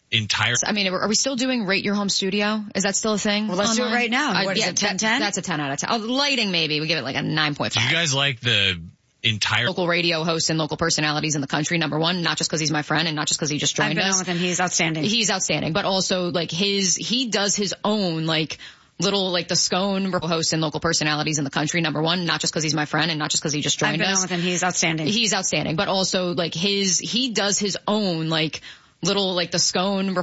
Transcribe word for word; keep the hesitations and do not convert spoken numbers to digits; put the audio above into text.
entire... I mean, are we still doing Rate Your Home Studio? Is that still a thing? Well, let's online? do it right now. Uh, what is yeah, it, ten ten? That, that's a ten out of ten. Oh, lighting, maybe. We give it like a nine point five. Do you guys like the entire... Local radio hosts and local personalities in the country, number one, not just because he's my friend and not just because he just joined I've been us. on with him. He's outstanding. He's outstanding. But also, like, his, he does his own, like, little, like, the Scone hosts and local personalities in the country, number one, not just because he's my friend and not just because he just joined us. I've been on with him. He's outstanding. He's outstanding. But also, like, his, he does his own, like, little, like, the Scone